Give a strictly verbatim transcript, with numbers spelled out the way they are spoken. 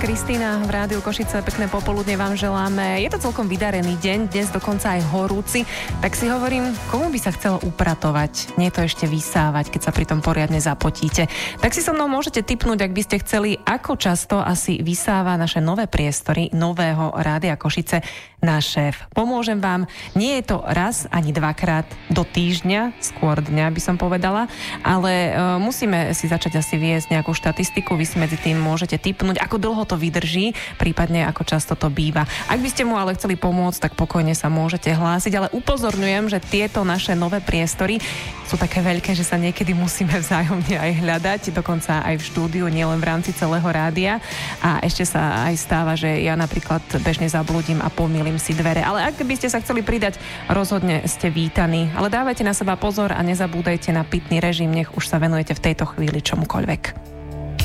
Kristína v Rádiu Košice. Pekné popoludne vám želáme. Je to celkom vydarený deň, dnes dokonca aj horúci. Tak si hovorím, komu by sa chcelo upratovať? Nie to ešte vysávať, keď sa pri tom poriadne zapotíte. Tak si so mnou môžete tipnúť, ak by ste chceli, ako často asi vysáva naše nové priestory nového Rádia Košice náš šéf. Pomôžem vám. Nie je to raz ani dvakrát do týždňa, skôr dňa by som povedala, ale uh, musíme si začať asi viesť nejakú štatistiku. Vy si medzi tým môžete tipnúť, ako dlho to vydrží, prípadne ako často to býva. Ak by ste mu ale chceli pomôcť, tak pokojne sa môžete hlásiť, ale upozorňujem, že tieto naše nové priestory sú také veľké, že sa niekedy musíme vzájomne aj hľadať, dokonca aj v štúdiu, nielen v rámci celého rádia. A ešte sa aj stáva, že ja napríklad bežne zablúdim a pomýlim si dvere. Ale ak by ste sa chceli pridať, rozhodne ste vítaní. Ale dávajte na seba pozor a nezabúdajte na pitný režim, nech už sa venujete v tejto chvíli čomukoľvek.